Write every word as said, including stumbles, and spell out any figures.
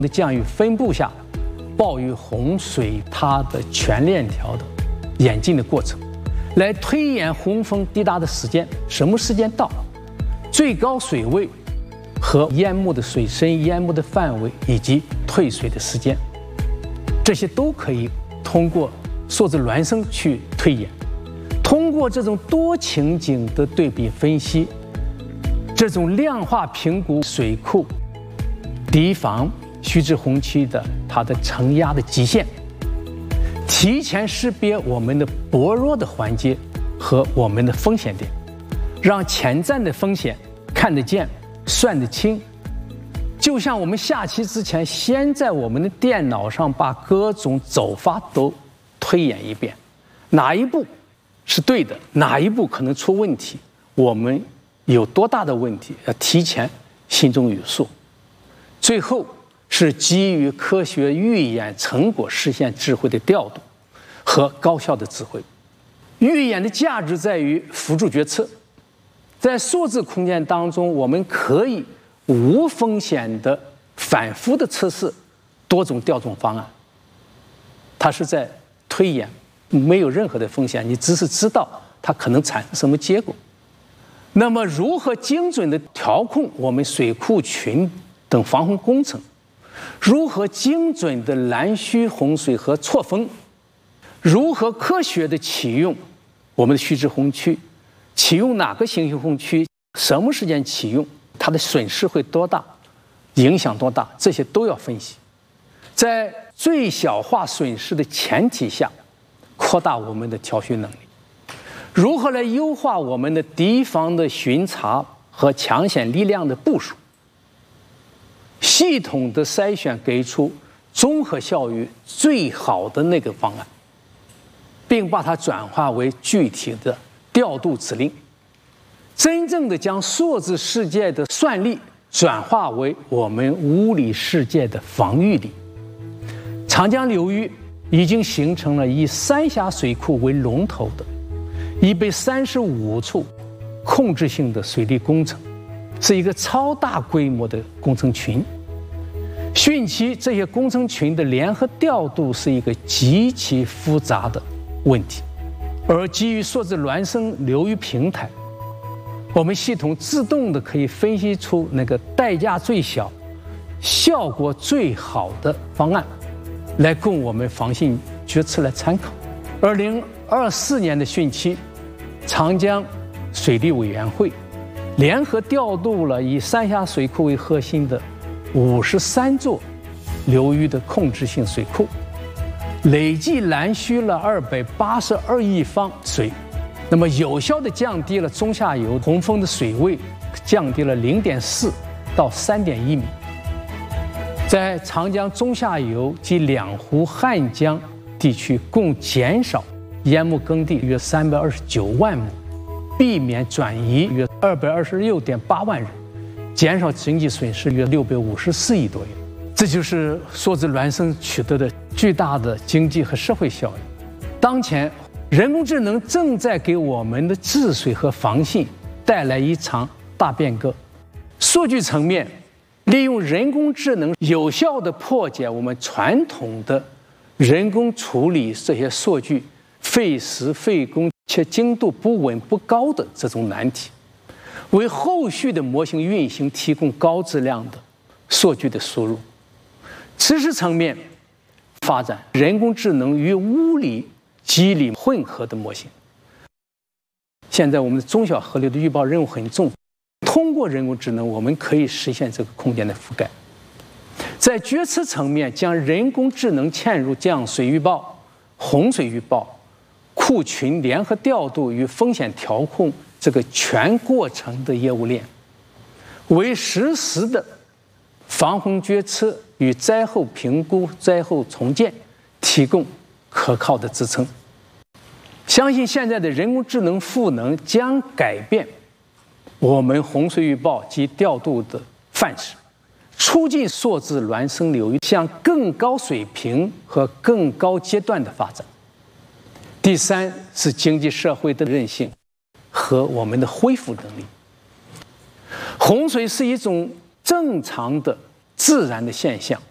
的降雨分布下，暴雨洪水它的全链条的演进的过程，来推演洪峰抵达的时间，什么时间到，最高水位和淹没的水深、淹没的范围以及退水的时间，这些都可以通过数字孪生去推演。通过这种多情景的对比分析，这种量化评估水库堤防须知洪区的它的承压的极限，提前识别我们的薄弱的环节和我们的风险点，让潜在的风险看得见、算得清。就像我们下棋之前，先在我们的电脑上把各种走法都推演一遍，哪一步是对的，哪一步可能出问题，我们有多大的问题，要提前心中有数。最后是基于科学预演成果实现智慧的调度和高效的智慧。预演的价值在于辅助决策，在数字空间当中，我们可以无风险的反复的测试多种调动方案，它是在推演，没有任何的风险，你只是知道它可能产生什么结果。那么如何精准的调控我们水库群等防洪工程，如何精准的拦蓄洪水和错峰，如何科学的启用我们的须知洪区，启用哪个行星洪区，什么时间启用，它的损失会多大，影响多大，这些都要分析。在最小化损失的前提下，扩大我们的调蓄能力。如何来优化我们的敌方的巡查和抢险力量的部署，系统的筛选，给出综合效益最好的那个方案，并把它转化为具体的调度指令，真正的将数字世界的算力转化为我们物理世界的防御力。长江流域已经形成了以三峡水库为龙头的一百三十五处控制性的水利工程，是一个超大规模的工程群。汛期这些工程群的联合调度是一个极其复杂的问题，而基于数字孪生流域平台，我们系统自动的可以分析出那个代价最小、效果最好的方案，来供我们防汛决策来参考。二零二四年的汛期，长江水利委员会联合调度了以三峡水库为核心的五十三座流域的控制性水库，累计拦蓄了二百八十二亿方水，那么有效地降低了中下游洪峰的水位，降低了零点四到三点一米。在长江中下游及两湖汉江地区，共减少淹没耕地约三百二十九万亩，避免转移约二百二十六点八万人，减少经济损失约六百五十四亿多元。这就是数字孪生取得的巨大的经济和社会效益。当前，人工智能正在给我们的治水和防汛带来一场大变革。数据层面，利用人工智能有效地破解我们传统的人工处理这些数据费时费工且精度不稳不高的这种难题，为后续的模型运行提供高质量的数据的输入。知识层面，发展人工智能与物理机理混合的模型。现在我们的中小河流的预报任务很重，通过人工智能，我们可以实现这个空间的覆盖。在决策层面，将人工智能嵌入降水预报、洪水预报、库群联合调度与风险调控这个全过程的业务链，为实时的防洪决策与灾后评估、灾后重建提供可靠的支撑。相信现在的人工智能赋能将改变我们洪水预报及调度的范式，促进数字孪生流域向更高水平和更高阶段的发展。第三是经济社会的韧性和我们的恢复能力。洪水是一种正常的自然的现象，